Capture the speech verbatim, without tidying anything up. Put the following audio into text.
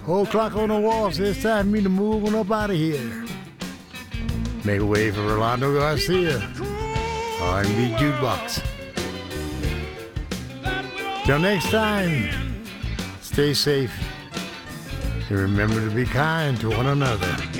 Old clock on the wall says it's time for me to move on up out of here. Make way for Rolando Garcia, R and B Jukebox. Till next time, stay safe and remember to be kind to one another.